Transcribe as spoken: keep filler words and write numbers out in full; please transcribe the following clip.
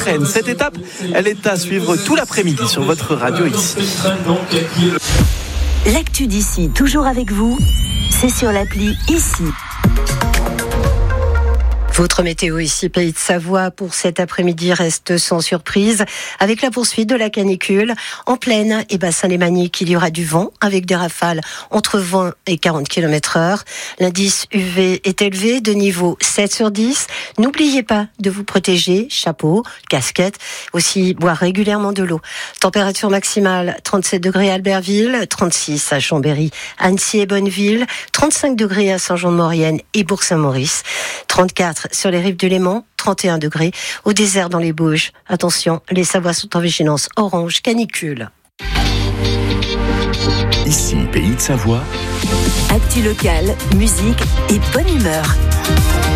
Rennes. Cette étape, elle est à suivre tout l'après-midi sur votre radio ici. L'actu d'ici, toujours avec vous, c'est sur l'appli Ici. Votre météo ici, Pays de Savoie, pour cet après-midi reste sans surprise. Avec la poursuite de la canicule, en plaine et bassin lémanique, il y aura du vent avec des rafales entre vingt et quarante kilomètres heure. L'indice U V est élevé de niveau sept sur dix. N'oubliez pas de vous protéger, chapeau, casquette, aussi boire régulièrement de l'eau. Température maximale trente-sept degrés à Albertville, trente-six à Chambéry, Annecy et Bonneville, trente-cinq degrés à Saint-Jean-de-Maurienne et Bourg-Saint-Maurice, trente-quatre sur les rives du Léman, trente et un degrés. Au désert dans les Bauges, attention, les Savoies sont en vigilance orange canicule. Ici, Pays de Savoie. Actu locale, musique et bonne humeur.